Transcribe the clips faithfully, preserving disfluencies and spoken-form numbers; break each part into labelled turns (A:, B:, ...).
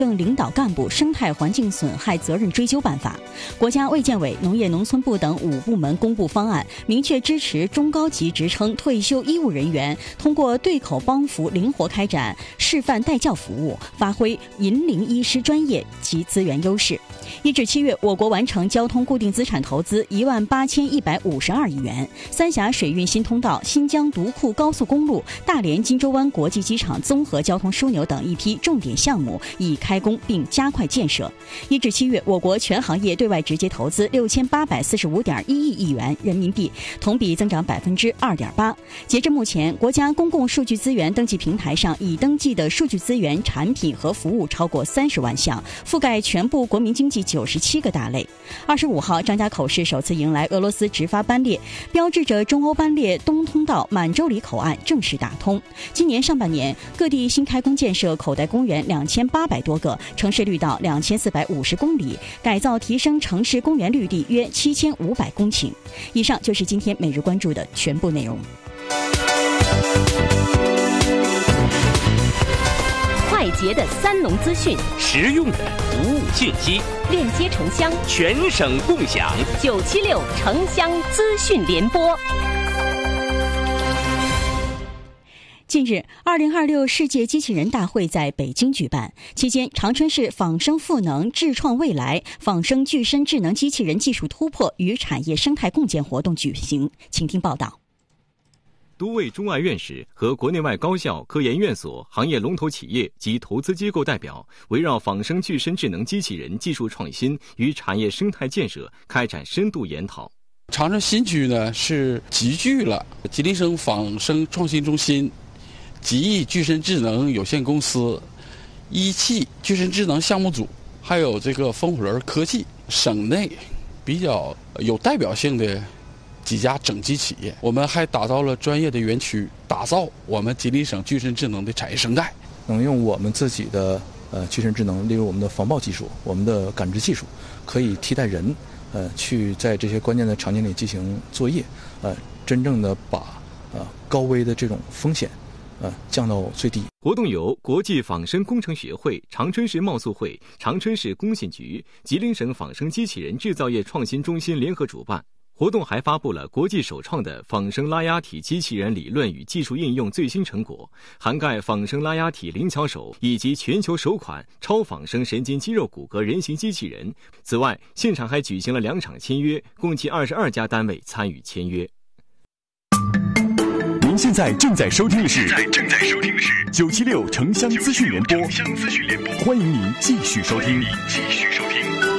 A: 政领导干部生态环境损害责任追究办法。国家卫健委、农业农村部等五部门公布方案，明确支持中高级职称退休医务人员通过对口帮扶灵活开展示范带教服务，发挥银龄医师专业及资源优势。一至七月，我国完成交通固定资产投资一万八千一百五十二亿元，三峡水运新通道、新疆独库高速公路、大连金州湾国际机场综合交通枢纽等一批重点项目已开工并加快建设。一至七月，我国全行业对外直接投资六千八百四十五点一亿亿元人民币，同比增长百分之二点八。截至目前，国家公共数据资源登记平台上已登记的数据资源产品和服务超过三十万项，覆盖全部国民经济九十七个大类。二十五号，张家口市首次迎来俄罗斯直发班列，标志着中欧班列东通道满洲里口岸正式打通。今年上半年，各地新开工建设口袋公园两千八百多个，城市绿道两千四百五十公里，改造提升城市公园绿地约七千五百公顷。以上就是今天每日关注的全部内容。
B: 快捷的三农资讯，
C: 实用的服务信息，
B: 链接城乡，
C: 全省共享。
B: 九七六城乡资讯联播。
A: 近日，二零二六世界机器人大会在北京举办，期间，长春市仿生赋能智创未来仿生具身智能机器人技术突破与产业生态共建活动举行。请听报道。
D: 多位中外院士和国内外高校、科研院所、行业龙头企业及投资机构代表，围绕仿生具身智能机器人技术创新与产业生态建设开展深度研讨。
E: 长春新区呢是集聚了吉林省仿生创新中心、吉翼具身智能有限公司、一汽具身智能项目组，还有这个风火轮科技，省内比较有代表性的几家整机企业。我们还打造了专业的园区，打造我们吉林省具身智能的产业生态，
F: 能用我们自己的呃具身智能，例如我们的防爆技术、我们的感知技术，可以替代人，呃，去在这些关键的场景里进行作业，呃，真正的把呃高危的这种风险，呃降到最低。
D: 活动由国际仿生工程学会、长春市贸促会、长春市工信局、吉林省仿生机器人制造业创新中心联合主办。活动还发布了国际首创的仿生拉压体机器人理论与技术应用最新成果，涵盖仿生拉压体灵巧手以及全球首款超仿生神经肌肉骨骼人形机器人。此外，现场还举行了两场签约，共计二十二家单位参与签约。
G: 您现在正在收听的是正在收听的是九七六城乡资讯联播，城乡资讯联播，欢迎您继续收听。继续收听。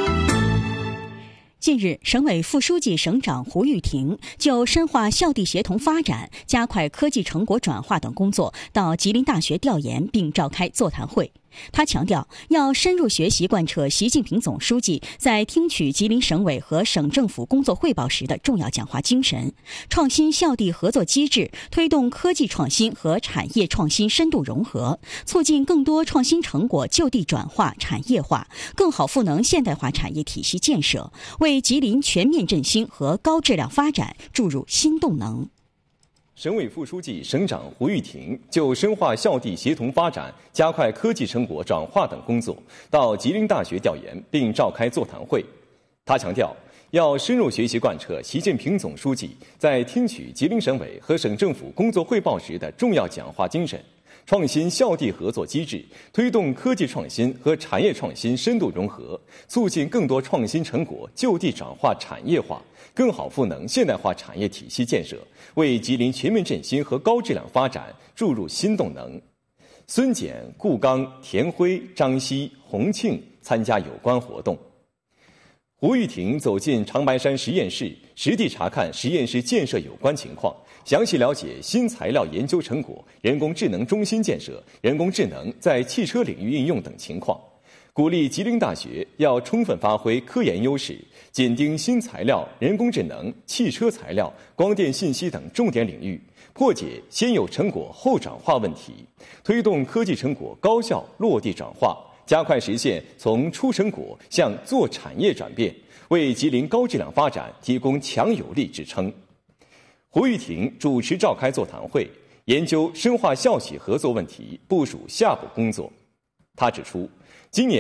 A: 近日，省委副书记、省长胡玉婷就深化校地协同发展、加快科技成果转化等工作到吉林大学调研并召开座谈会。他强调，要深入学习贯彻习近平总书记在听取吉林省委和省政府工作汇报时的重要讲话精神，创新校地合作机制，推动科技创新和产业创新深度融合，促进更多创新成果就地转化、产业化，更好赋能现代化产业体系建设，为吉林全面振兴和高质量发展注入新动能。
D: 省委副书记、省长胡玉婷就深化校地协同发展、加快科技成果转化等工作到吉林大学调研并召开座谈会。他强调，要深入学习贯彻习近平总书记在听取吉林省委和省政府工作汇报时的重要讲话精神，创新校地合作机制，推动科技创新和产业创新深度融合，促进更多创新成果就地转化产业化，更好赋能现代化产业体系建设，为吉林全面振兴和高质量发展注入新动能。孙检、顾刚、田辉、张希、洪庆参加有关活动。胡玉婷走进长白山实验室，实地查看实验室建设有关情况，详细了解新材料研究成果、人工智能中心建设、人工智能在汽车领域应用等情况，鼓励吉林大学要充分发挥科研优势，紧盯新材料、人工智能、汽车材料、光电信息等重点领域，破解先有成果后转化问题，推动科技成果高效落地转化，加快实现从出成果向做产业转变，为吉林高质量发展提供强有力支撑。胡玉婷主持召开座谈会，研究深化校企合作问题，部署下步工作。他指出，今年